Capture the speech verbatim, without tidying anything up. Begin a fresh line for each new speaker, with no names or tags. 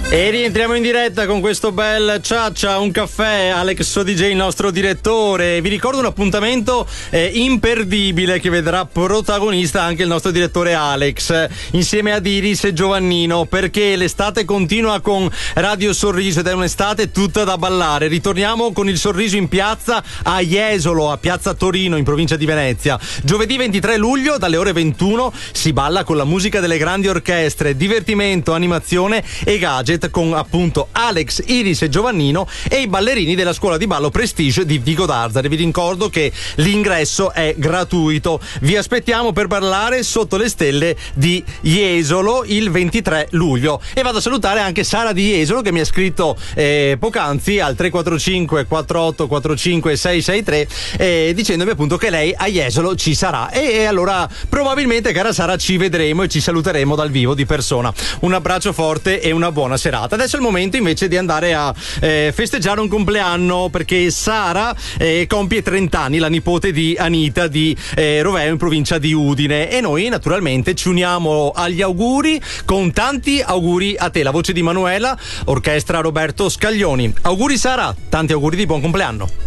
E rientriamo in diretta con questo bel ciaccia, un caffè. Alex So D J, il nostro direttore. Vi ricordo un appuntamento eh, imperdibile che vedrà protagonista anche il nostro direttore Alex, insieme ad Iris e Giovannino, perché l'estate continua con Radio Sorriso ed è un'estate tutta da ballare. Ritorniamo con il sorriso in piazza a Jesolo, a Piazza Torino, in provincia di Venezia. Giovedì ventitré luglio dalle ore ventuno si balla con la musica delle grandi orchestre, divertimento, animazione e gadget, con appunto Alex, Iris e Giovannino e i ballerini della scuola di ballo Prestige di Vico d'Arzare. Vi ricordo che l'ingresso è gratuito. Vi aspettiamo per ballare sotto le stelle di Jesolo il ventitré luglio. E vado a salutare anche Sara di Jesolo, che mi ha scritto eh, poc'anzi al tre quattro cinque quattro otto quattro cinque sei sei tre eh, dicendomi appunto che lei a Jesolo ci sarà, e, e allora probabilmente, cara Sara, ci vedremo e ci saluteremo dal vivo di persona. Un abbraccio forte e una buona serata. Adesso è il momento invece di andare a eh, festeggiare un compleanno, perché Sara eh, compie trenta anni, la nipote di Anita di eh, Roveo, in provincia di Udine, e noi naturalmente ci uniamo agli auguri con tanti auguri a te. La voce di Manuela, orchestra Roberto Scaglioni. Auguri Sara, tanti auguri di buon compleanno.